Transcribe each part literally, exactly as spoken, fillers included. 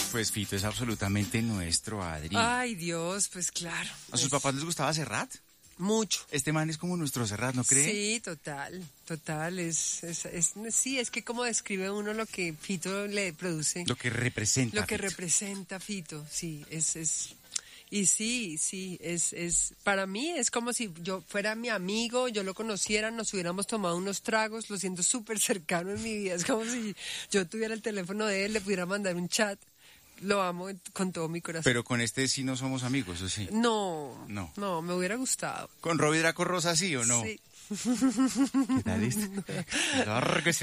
Pues Fito es absolutamente nuestro, Adri. Ay, Dios, pues claro. ¿A sus papás les gustaba Serrat? Mucho. Este man es como nuestro Serrat, ¿no cree? Sí, total, total. Es, es, es, sí, es que como describe uno lo que Fito le produce. Lo que representa Lo que Fito. representa Fito, sí, es... es y sí, sí, es, es, para mí es como si yo fuera mi amigo, yo lo conociera, nos hubiéramos tomado unos tragos, lo siento súper cercano en mi vida, es como si yo tuviera el teléfono de él, le pudiera mandar un chat, lo amo con todo mi corazón. Pero con este sí no somos amigos, ¿o sí? No, No. no, me hubiera gustado. ¿Con Robbie Draco Rosa sí o no? Sí. ¿Qué tal este? Claro que sí.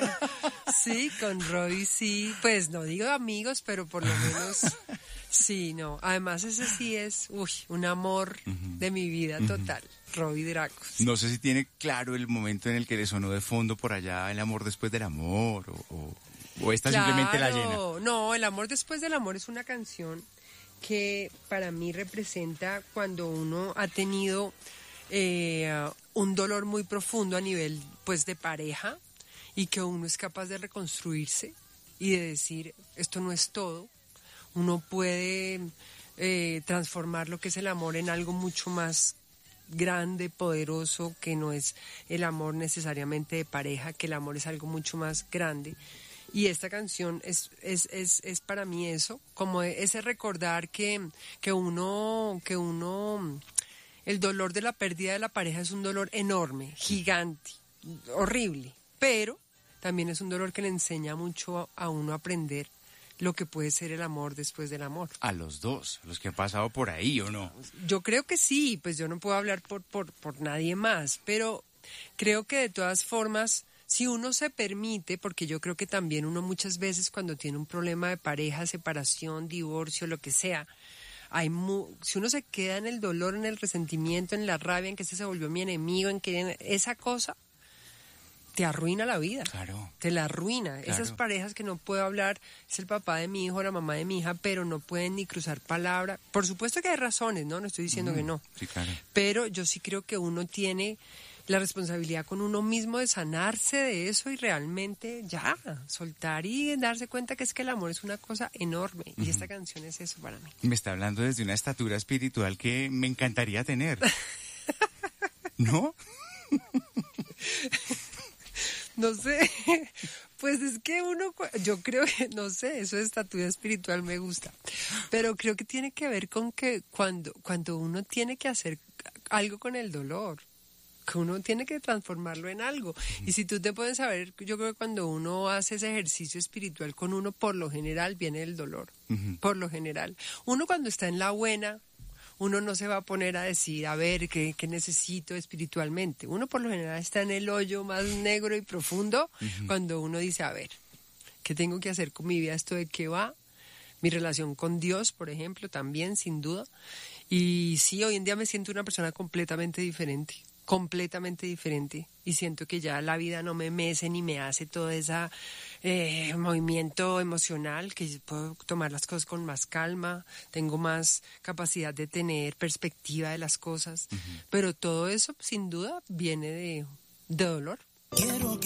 Sí, con Robbie sí, pues no digo amigos, pero por lo menos sí, no. Además ese sí es, uy, un amor uh-huh. de mi vida total, uh-huh. Robbie Draco. Sí. No sé si tiene claro el momento en el que le sonó de fondo por allá el amor después del amor o, o, o esta claro, simplemente la llena. No, el amor después del amor es una canción que para mí representa cuando uno ha tenido eh, un dolor muy profundo a nivel pues de pareja y que uno es capaz de reconstruirse y de decir esto no es todo. Uno puede eh, transformar lo que es el amor en algo mucho más grande, poderoso, que no es el amor necesariamente de pareja, que el amor es algo mucho más grande. Y esta canción es, es, es, es para mí eso, como ese recordar que, que uno, que uno, el dolor de la pérdida de la pareja es un dolor enorme, gigante, horrible, pero también es un dolor que le enseña mucho a, a uno a aprender lo que puede ser el amor después del amor. A los dos, los que han pasado por ahí, ¿o no? Yo creo que sí, pues yo no puedo hablar por, por, por nadie más, pero creo que de todas formas, si uno se permite, porque yo creo que también uno muchas veces cuando tiene un problema de pareja, separación, divorcio, lo que sea, hay mu- si uno se queda en el dolor, en el resentimiento, en la rabia, en que ese se volvió mi enemigo, en que esa cosa te arruina la vida. Claro. Te la arruina. Claro. Esas parejas que no puedo hablar, es el papá de mi hijo, la mamá de mi hija, pero no pueden ni cruzar palabra. Por supuesto que hay razones, ¿no? No estoy diciendo mm, que no. Sí, claro. Pero yo sí creo que uno tiene la responsabilidad con uno mismo de sanarse de eso y realmente ya, soltar y darse cuenta que es que el amor es una cosa enorme. Uh-huh. Y esta canción es eso para mí. Me está hablando desde una estatura espiritual que me encantaría tener. ¿No? No sé, pues es que uno, yo creo que, no sé, eso de estatura espiritual me gusta, pero creo que tiene que ver con que cuando, cuando uno tiene que hacer algo con el dolor, que uno tiene que transformarlo en algo. Y si tú te puedes saber, yo creo que cuando uno hace ese ejercicio espiritual con uno, por lo general viene el dolor, uh-huh. por lo general. Uno cuando está en la buena, uno no se va a poner a decir, a ver, ¿qué, qué necesito espiritualmente? Uno por lo general está en el hoyo más negro y profundo uh-huh. cuando uno dice, a ver, ¿qué tengo que hacer con mi vida? ¿Esto de qué va? Mi relación con Dios, por ejemplo, también, sin duda. Y sí, hoy en día me siento una persona completamente diferente, completamente diferente. Y siento que ya la vida no me mece ni me hace todo ese eh, movimiento emocional, que puedo tomar las cosas con más calma, tengo más capacidad de tener perspectiva de las cosas. Uh-huh. Pero todo eso, sin duda, viene de, de dolor. Quiero que